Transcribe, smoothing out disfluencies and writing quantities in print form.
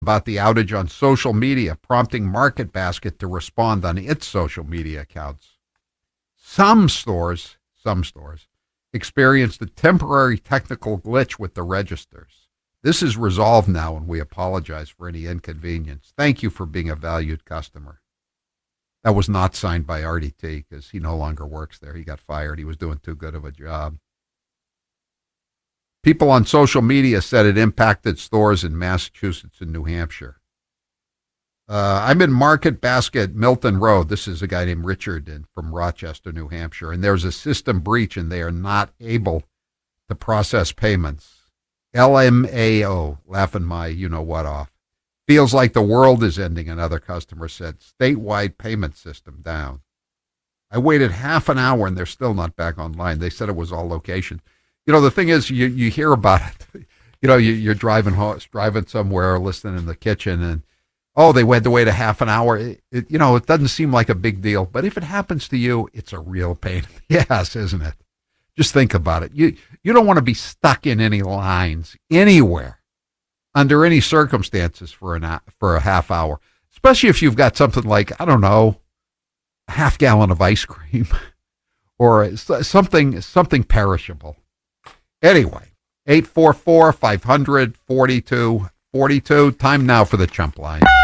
about the outage on social media, prompting MarketBasket to respond on its social media accounts. Some stores experienced a temporary technical glitch with the registers. This is resolved now, and we apologize for any inconvenience. Thank you for being a valued customer. That was not signed by RDT because he no longer works there. He got fired. He was doing too good of a job. People on social media said it impacted stores in Massachusetts and New Hampshire. I'm in MarketBasket, Milton Road. This is a guy named Richard from Rochester, New Hampshire. And there's a system breach, and they are not able to process payments. LMAO, laughing my you-know-what off. Feels like the world is ending, another customer said. Statewide payment system down. I waited half an hour, and they're still not back online. They said it was all location. You know, the thing is, you hear about it. You know, you're driving somewhere, listening in the kitchen, and they had to wait a half an hour. It doesn't seem like a big deal. But if it happens to you, it's a real pain. Yes, isn't it? Just think about it. You don't want to be stuck in any lines anywhere under any circumstances for a half hour, especially if you've got something like, I don't know, a half gallon of ice cream or something perishable. Anyway, 844-500-4242. Time now for the Chump Line.